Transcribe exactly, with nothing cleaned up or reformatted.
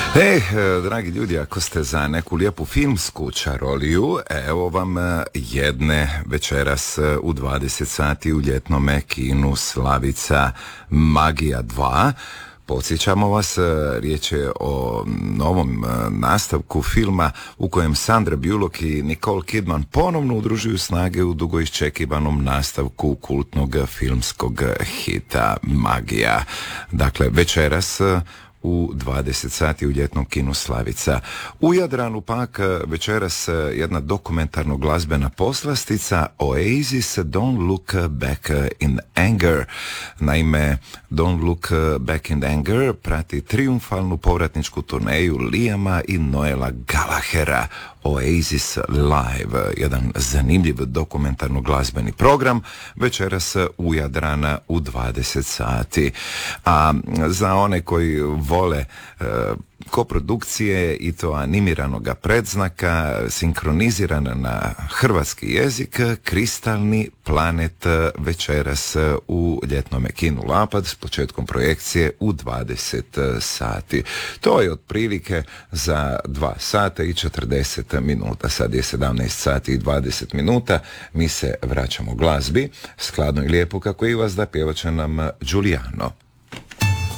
E, dragi ljudi, ako ste za neku lijepu filmsku čaroliju, evo vam jedne večeras u dvadeset sati u ljetnome kinu Slavica Magija dva. Podsjećamo vas, riječ je o novom nastavku filma u kojem Sandra Bullock i Nicole Kidman ponovno udružuju snage u dugo iščekivanom nastavku kultnog filmskog hita Magija. Dakle, večeras u dvadeset sati u ljetnom kinu Slavica. U Jadranu pak večeras jedna dokumentarno glazbena poslastica Oasis Don't Look Back in Anger. Naime, Don't Look Back in Anger prati triumfalnu povratničku turneju Liama i Noela Gallaghera. Oasis Live, jedan zanimljiv dokumentarno glazbeni program, večeras u Jadrana u dvadeset sati. A za one koji vole e, koprodukcije i to animiranoga predznaka sinkronizirana na hrvatski jezik, Kristalni planet večeras u ljetnome kinu Lapad s početkom projekcije u dvadeset sati. To je otprilike za dva sata i četrdeset minuta. Sad je sedamnaest sati i dvadeset minuta. Mi se vraćamo glazbi, skladno i lijepo kako i vas da pjevat će nam Giuliano.